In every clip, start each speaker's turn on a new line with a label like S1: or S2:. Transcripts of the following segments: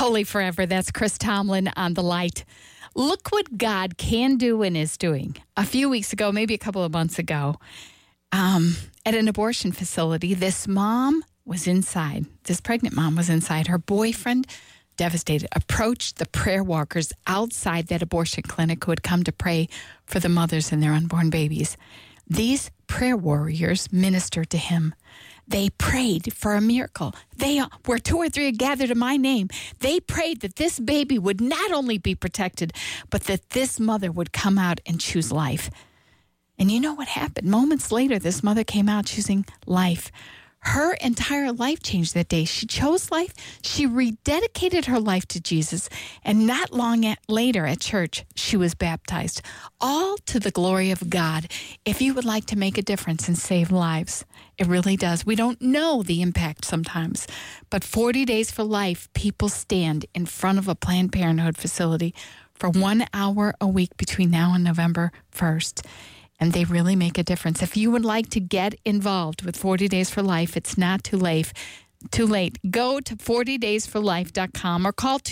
S1: Holy Forever. That's Chris Tomlin on The Light. Look what God can do and is doing. A few weeks ago, maybe a couple of months ago, at an abortion facility, this mom was inside. This pregnant mom was inside. Her boyfriend, devastated, approached the prayer walkers outside that abortion clinic who had come to pray for the mothers and their unborn babies. These prayer warriors ministered to him. They prayed for a miracle. Where 2 or 3 are gathered in my name, they prayed that this baby would not only be protected, but that this mother would come out and choose life. And you know what happened? Moments later, this mother came out choosing life. Her entire life changed that day. She chose life. She rededicated her life to Jesus. And not long later at church, she was baptized. All to the glory of God. If you would like to make a difference and save lives, it really does. We don't know the impact sometimes. But 40 Days for Life, people stand in front of a Planned Parenthood facility for 1 hour a week between now and November 1st. And they really make a difference. If you would like to get involved with 40 Days for Life, it's not too late. Go to 40daysforlife.com or call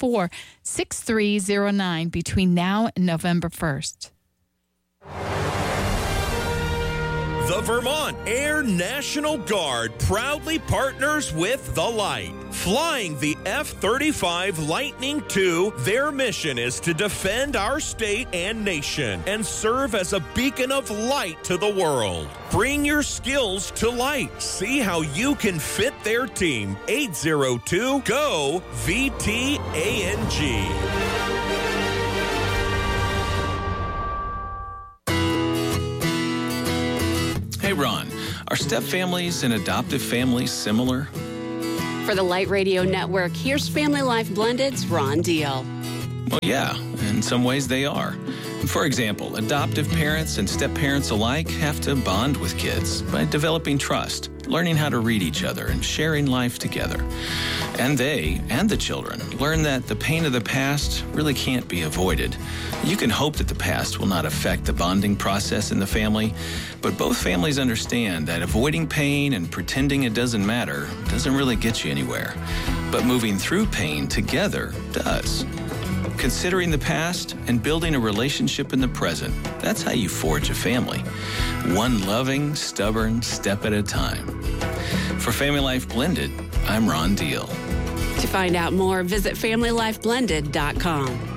S1: 224-6309 between now and November 1st.
S2: The Vermont Air National Guard proudly partners with The Light. Flying the F-35 Lightning II, their mission is to defend our state and nation and serve as a beacon of light to the world. Bring your skills to light. See how you can fit their team. 802-GO-VTANG.
S3: Hey, Ron, are step families and adoptive families similar?
S4: For the Light Radio Network, here's Family Life Blended's Ron Deal.
S3: Well, yeah, in some ways they are. For example, adoptive parents and step parents alike have to bond with kids by developing trust, learning how to read each other, and sharing life together. And they and the children learn that the pain of the past really can't be avoided. You can hope that the past will not affect the bonding process in the family, but both families understand that avoiding pain and pretending it doesn't matter doesn't really get you anywhere. But moving through pain together does. Considering the past and building a relationship in the present, that's how you forge a family. One loving, stubborn step at a time. For Family Life Blended, I'm Ron Deal.
S4: To find out more, visit FamilyLifeBlended.com.